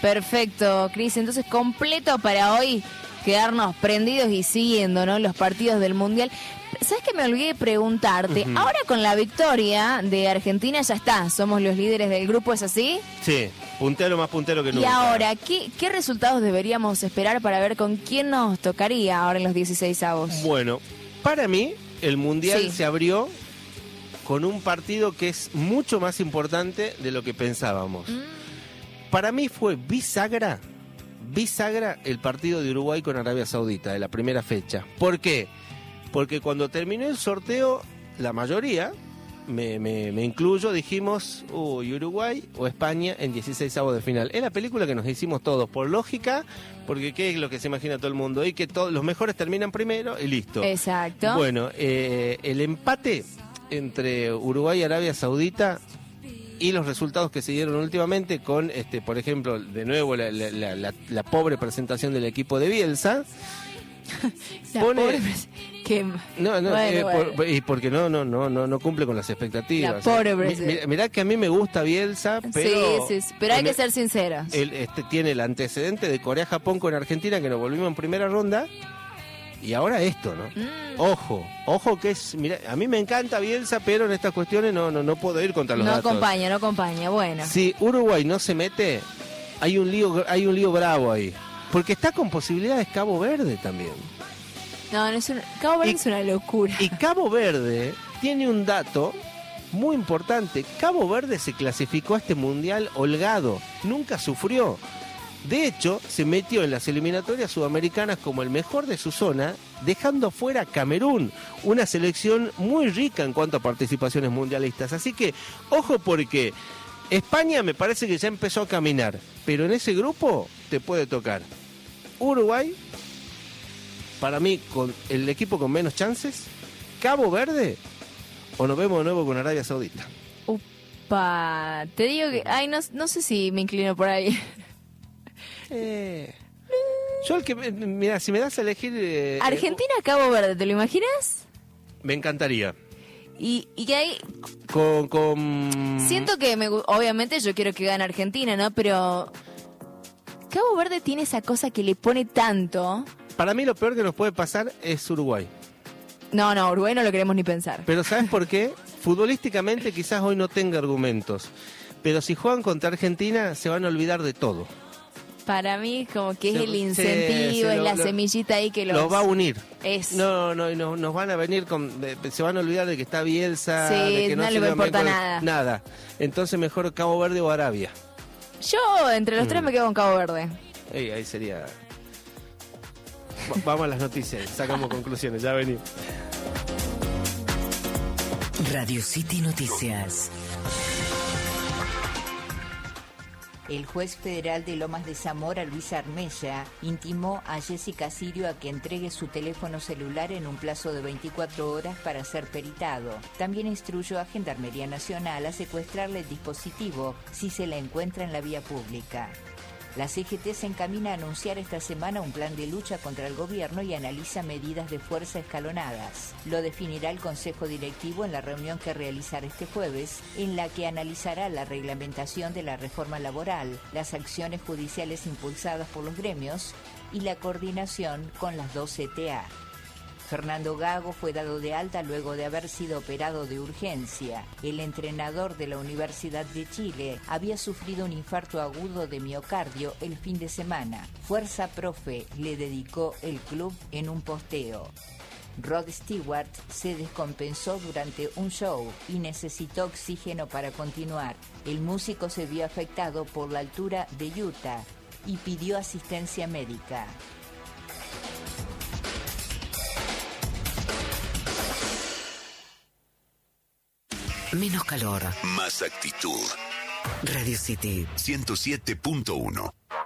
Perfecto, Cris. Entonces, completo para hoy quedarnos prendidos y siguiendo, ¿no?, los partidos del Mundial. ¿Sabes qué me olvidé de preguntarte? Ahora con la victoria de Argentina ya está, somos los líderes del grupo, ¿es así? Sí, puntero más puntero que nunca. Y ahora, ¿qué resultados deberíamos esperar para ver con quién nos tocaría ahora en los 16avos? Bueno, para mí el Mundial Sí. se abrió con un partido que es mucho más importante de lo que pensábamos. Para mí fue bisagra el partido de Uruguay con Arabia Saudita de la primera fecha. ¿Por qué? Porque cuando terminó el sorteo, la mayoría, me incluyo, dijimos, Uruguay o España en 16avos de final. Es la película que nos hicimos todos, por lógica, porque qué es lo que se imagina todo el mundo, y que los mejores terminan primero y listo. Exacto. Bueno, el empate entre Uruguay y Arabia Saudita y los resultados que se dieron últimamente con, por ejemplo, de nuevo la pobre presentación del equipo de Bielsa, y porque no cumple con las expectativas. La pobre Mirá que a mí me gusta Bielsa, pero sí, pero hay que ser sinceros. Tiene el antecedente de Corea-Japón con Argentina, que nos volvimos en primera ronda. Y ahora esto, ¿no? Ojo que es... Mira, a mí me encanta Bielsa, pero en estas cuestiones no puedo ir contra los datos. No acompaña, bueno. Si Uruguay no se mete, hay un lío bravo ahí. Porque está con posibilidades Cabo Verde también. Cabo Verde es una locura. Y Cabo Verde tiene un dato muy importante. Cabo Verde se clasificó a este mundial holgado, nunca sufrió. De hecho, se metió en las eliminatorias sudamericanas como el mejor de su zona, dejando fuera a Camerún, una selección muy rica en cuanto a participaciones mundialistas. Así que, ojo, porque España me parece que ya empezó a caminar, pero en ese grupo te puede tocar Uruguay, para mí con el equipo con menos chances, Cabo Verde, o nos vemos de nuevo con Arabia Saudita. Upa, te digo que, no sé si me inclino por ahí. Yo mira, si me das a elegir... Argentina-Cabo Verde, ¿te lo imaginas? Me encantaría. Y que ahí... Con... Siento que, obviamente yo quiero que gane Argentina, ¿no? Pero Cabo Verde tiene esa cosa que le pone tanto. Para mí lo peor que nos puede pasar es Uruguay. No, Uruguay no lo queremos ni pensar. Pero ¿sabes por qué? Futbolísticamente quizás hoy no tenga argumentos. Pero si juegan contra Argentina se van a olvidar de todo. Para mí como que es el incentivo, es la semillita ahí que los va a unir. No, nos van a venir se van a olvidar de que está Bielsa, sí, de que no le importa nada. Entonces mejor Cabo Verde o Arabia. Yo entre los tres me quedo con Cabo Verde. Ahí sería. Vamos a las noticias, sacamos conclusiones, ya venimos. Radio City Noticias. El juez federal de Lomas de Zamora, Luis Armella, intimó a Jessica Sirio a que entregue su teléfono celular en un plazo de 24 horas para ser peritado. También instruyó a Gendarmería Nacional a secuestrarle el dispositivo si se la encuentra en la vía pública. La CGT se encamina a anunciar esta semana un plan de lucha contra el gobierno y analiza medidas de fuerza escalonadas. Lo definirá el Consejo Directivo en la reunión que realizará este jueves, en la que analizará la reglamentación de la reforma laboral, las acciones judiciales impulsadas por los gremios y la coordinación con las dos CTA. Fernando Gago fue dado de alta luego de haber sido operado de urgencia. El entrenador de la Universidad de Chile había sufrido un infarto agudo de miocardio el fin de semana. Fuerza profe, le dedicó el club en un posteo. Rod Stewart se descompensó durante un show y necesitó oxígeno para continuar. El músico se vio afectado por la altura de Utah y pidió asistencia médica. Menos calor. Más actitud. Radio City 107.1.